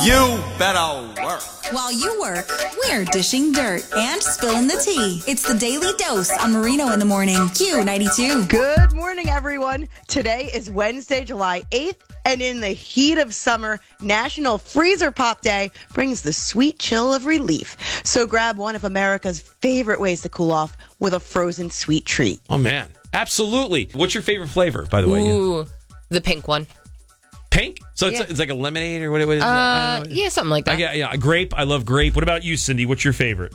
You better work. While you work, we're dishing dirt and spilling the tea. It's the Daily Dose on Marino in the Morning. Q92. Good morning, everyone. Today is Wednesday, July 8th, and in the heat of summer, National Freezer Pop Day brings the sweet chill of relief. So grab one of America's favorite ways to cool off with a frozen sweet treat. Oh, man. Absolutely. What's your favorite flavor, by the way? Ooh, the pink one. Pink? So Yeah. it's like a lemonade or what is it? I don't know. Yeah, something like that. Yeah, grape. I love grape. What about you, Cindy? What's your favorite?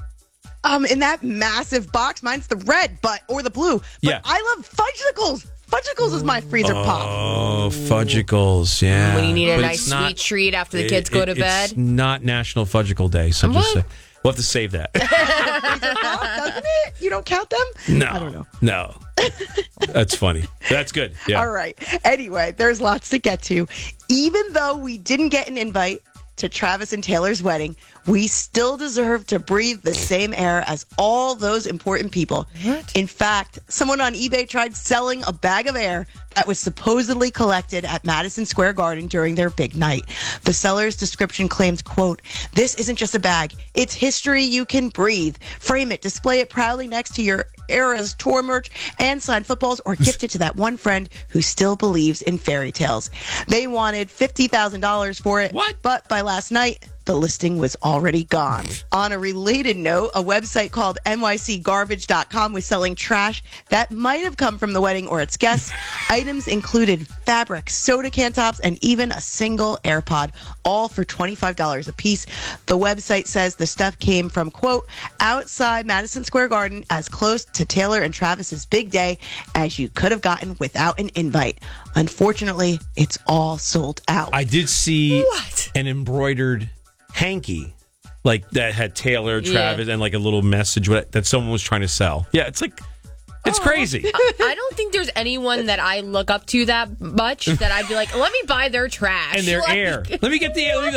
In that massive box, mine's the red, or the blue. But Yeah. I love Fudgicles. Fudgicles is my freezer pop. Oh, Fudgicles, yeah. When you need a But nice it's not- sweet treat after the kids go to bed. It's not National Fudgicle Day, so just What? we'll have to save that. Freezer pop, doesn't it? You don't count them? No. I don't know. No. That's funny. That's good. Yeah. All right. Anyway, there's lots to get to. Even though we didn't get an invite to Travis and Taylor's wedding, we still deserve to breathe the same air as all those important people. What? In fact, someone on eBay tried selling a bag of air that was supposedly collected at Madison Square Garden during their big night. The seller's description claims, quote, "This isn't just a bag. It's history you can breathe. Frame it, display it proudly next to your Era's tour merch and signed footballs, or gift it to that one friend who still believes in fairy tales." They wanted $50,000 for it. What? But by last night, the listing was already gone. On a related note, a website called nycgarbage.com was selling trash that might have come from the wedding or its guests. Items included fabric, soda can tops, and even a single AirPod, all for $25 a piece. The website says the stuff came from, quote, outside Madison Square Garden, as close to Taylor and Travis's big day as you could have gotten without an invite. Unfortunately, it's all sold out. I did see What? an embroidered hanky, like that had Taylor, Yeah. Travis, and like a little message that someone was trying to sell. Yeah, it's like, it's crazy. I don't think there's anyone that I look up to that much that I'd be like, let me buy their trash. And their Like, air. Let me get the air.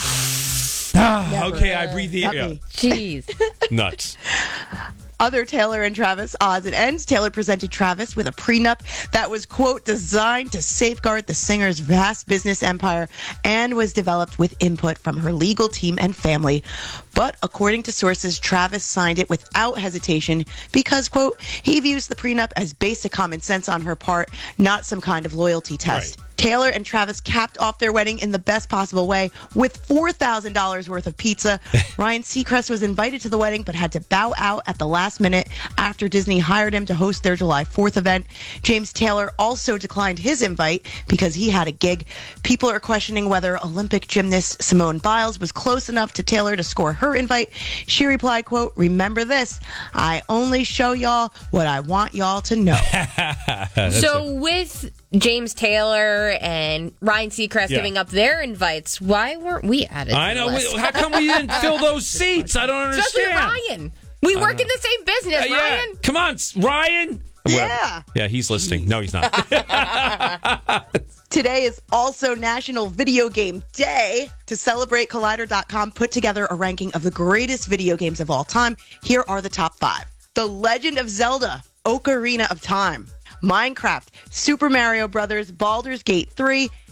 Okay, I breathe the Not air. me. Jeez. Nuts. Other Taylor and Travis odds and ends. Taylor presented Travis with a prenup that was, quote, designed to safeguard the singer's vast business empire and was developed with input from her legal team and family. But according to sources, Travis signed it without hesitation because, quote, he views the prenup as basic common sense on her part, not some kind of loyalty test. Right. Taylor and Travis capped off their wedding in the best possible way with $4,000 worth of pizza. Ryan Seacrest was invited to the wedding but had to bow out at the last minute after Disney hired him to host their July 4th event. James Taylor also declined his invite because he had a gig. People are questioning whether Olympic gymnast Simone Biles was close enough to Taylor to score her invite. She replied, quote, "Remember this, I only show y'all what I want y'all to know." So with James Taylor and Ryan Seacrest Yeah. giving up their invites, why weren't we added to I the know. list? How come we didn't fill those seats? I don't Especially understand. Ryan. We work in the same business, Yeah. Ryan. Come on, Ryan. Yeah. Yeah, he's listening. No, he's not. Today is also National Video Game Day. To celebrate, Collider.com put together a ranking of the greatest video games of all time. Here are the top 5. The Legend of Zelda, Ocarina of Time, Minecraft, Super Mario Brothers, Baldur's Gate 3,